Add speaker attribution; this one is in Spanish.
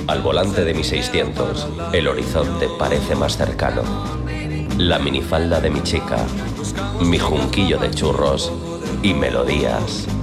Speaker 1: Al volante de mi 600, el horizonte parece más cercano. La minifalda de mi chica, mi junquillo de churros y melodías